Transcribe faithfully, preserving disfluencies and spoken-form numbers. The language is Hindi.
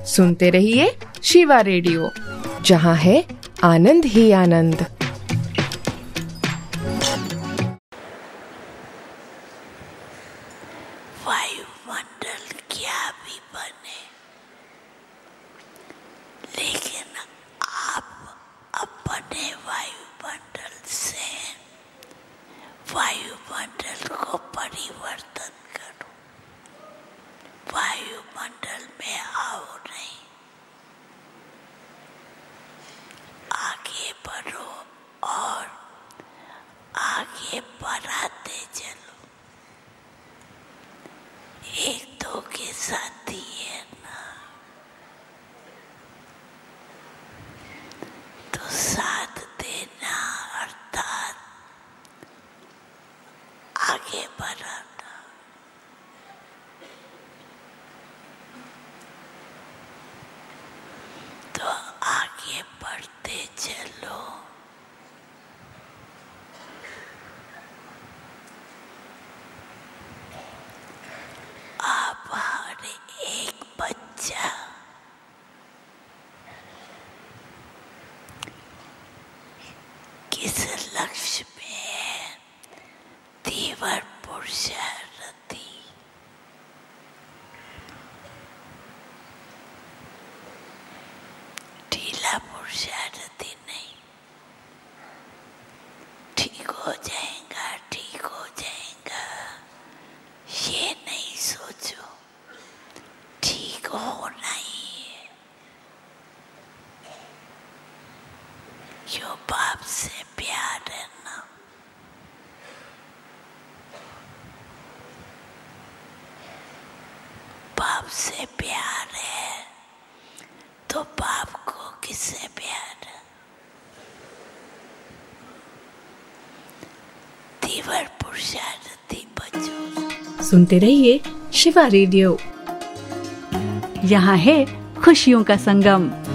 सुनते रहिए शिवा रेडियो, जहाँ है आनंद ही आनंद। वायुमंडल क्या भी बने, लेकिन आप अपने वायुमंडल से वायुमंडल को परिवर्तन करो। वायुमंडल में आओ नहीं, आगे बढ़ो और आगे बढ़ाते चलो। एक दो के साथ ही है ना, तो साथ देना अर्थात आगे बढ़ाना। तो आगे बढ़ते चलो। आप हर एक बच्चा किस लक्ष्य में है? तीव्र पुरुषार्थी। ढीला पुरुषार्थी नहीं। ठीक हो जाएगा, ठीक हो जाएगा, ये नहीं सोचो। ठीक होना ही है। क्यों? बाप से प्यार है ना। बाप से प्यार है तो बाप को किससे प्यार है? तीव्र पुरुषार्थी बचो। सुनते रहिए शिवा रेडियो, यहाँ है खुशियों का संगम।